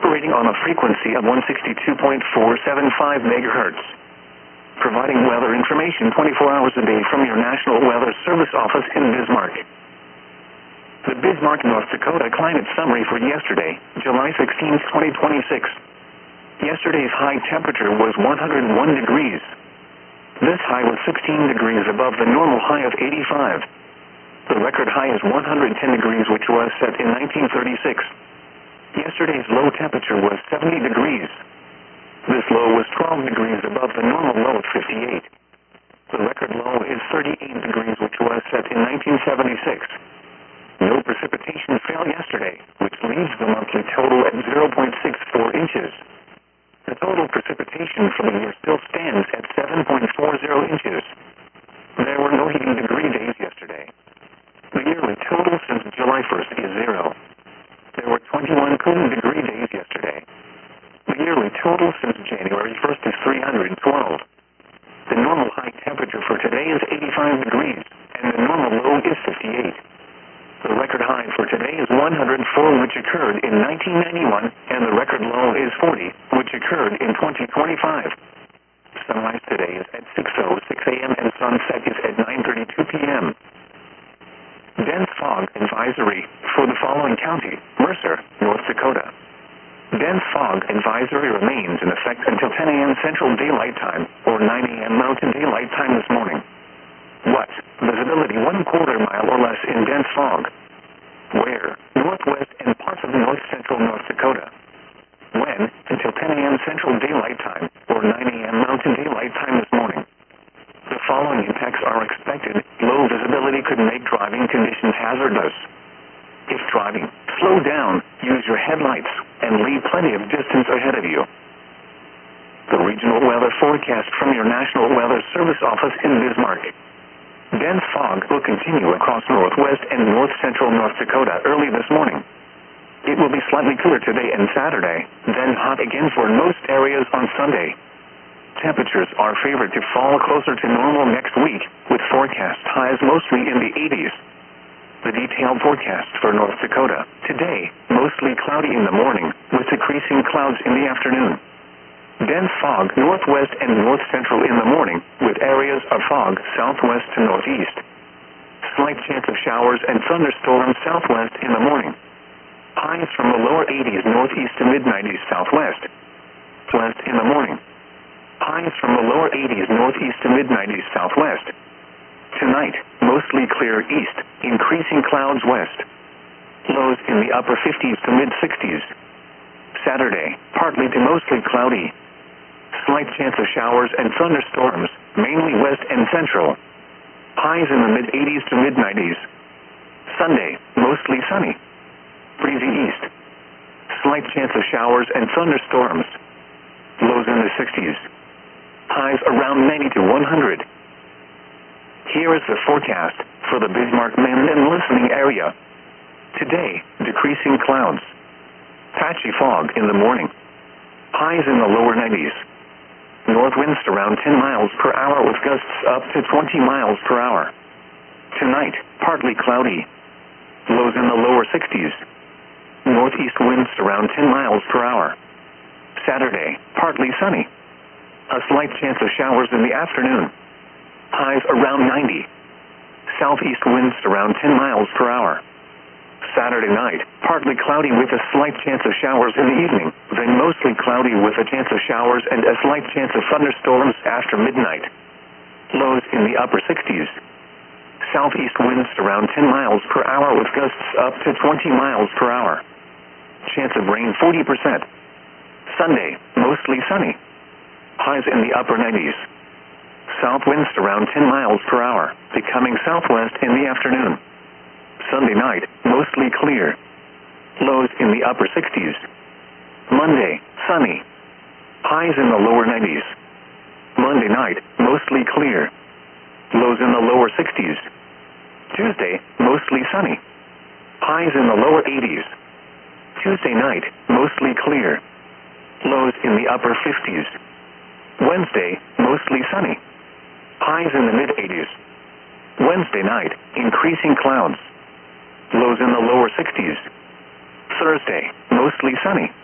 operating on a frequency of 162.475 megahertz. Providing weather information 24 hours a day from your National Weather Service office in Bismarck. The Bismarck, North Dakota climate summary for yesterday, July 16, 2026. Yesterday's high temperature was 101 degrees. This high was 16 degrees above the normal high of 85. The record high is 110 degrees, which was set in 1936. Yesterday's low temperature was 70 degrees. This low was 12 degrees above the normal low of 58. The record low is 38 degrees, which was set in 1976. No precipitation fell yesterday, which leaves the monthly total at 0.64 inches. The total precipitation for the year still stands at 7.40 inches. There were no heating degree days yesterday. The yearly total since July 1st is 0. There were 21 cooling degree days yesterday. The yearly total since January 1st is 312. The normal high temperature for today is 85 degrees, and the normal low is 58. The record high for today is 104, which occurred in 1991, and the record low is 40, which occurred in 2025. Sunrise today is at 6:06 a.m. and sunset is at 9:32 p.m. Dense fog advisory for the following county: Mercer, North Dakota. Dense fog advisory remains in effect until 10 a.m. Central Daylight Time or 9 a.m. Mountain Daylight Time this morning. What? Visibility 1/4 mile or less in dense fog. Where? Northwest and parts of north central North Dakota. When? Until 10 a.m. Central Daylight Time or 9 a.m. Mountain Daylight Time this morning. The following impacts are expected. Low visibility could make driving conditions hazardous. If driving, slow down, use your headlights, and leave plenty of distance ahead of you. The regional weather forecast from your National Weather Service office in Bismarck. Dense fog will continue across northwest and north central North Dakota early this morning. It will be slightly cooler today and Saturday, then hot again for most areas on Sunday. Temperatures are favored to fall closer to normal next week, with forecast highs mostly in the 80s. The detailed forecast for North Dakota. Today, mostly cloudy in the morning, with decreasing clouds in the afternoon. Dense fog northwest and north central in the morning, with areas of fog southwest to northeast. Slight chance of showers and thunderstorms southwest in the morning. Highs from the lower 80s northeast to mid-90s southwest. West in the morning. Highs from the lower 80s northeast to mid-90s southwest. Tonight, mostly clear east, increasing clouds west. Lows in the upper 50s to mid-60s. Saturday, partly to mostly cloudy. Slight chance of showers and thunderstorms, mainly west and central. Highs in the mid-80s to mid-90s. Sunday, mostly sunny. Breezy east. Slight chance of showers and thunderstorms. Lows in the 60s. Highs around 90 to 100. Here is the forecast for the Bismarck, Mend, and listening area. Today, decreasing clouds. Patchy fog in the morning. Highs in the lower 90s. North winds around 10 miles per hour with gusts up to 20 miles per hour. Tonight, partly cloudy. Lows in the lower 60s. Northeast winds around 10 miles per hour. Saturday, partly sunny. A slight chance of showers in the afternoon. Highs around 90. Southeast winds around 10 miles per hour. Saturday night, partly cloudy with a slight chance of showers in the evening, then mostly cloudy with a chance of showers and a slight chance of thunderstorms after midnight. Lows in the upper 60s. Southeast winds around 10 miles per hour with gusts up to 20 miles per hour. Chance of rain 40%. Sunday, mostly sunny. Highs in the upper 90s. South winds around 10 miles per hour, becoming southwest in the afternoon. Sunday night, mostly clear. Lows in the upper 60s. Monday, sunny. Highs in the lower 90s. Monday night, mostly clear. Lows in the lower 60s. Tuesday, mostly sunny. Highs in the lower 80s. Tuesday night, mostly clear. Lows in the upper 50s. Wednesday, mostly sunny. Highs in the mid-80s. Wednesday night, increasing clouds. Lows in the lower 60s. Thursday, mostly sunny.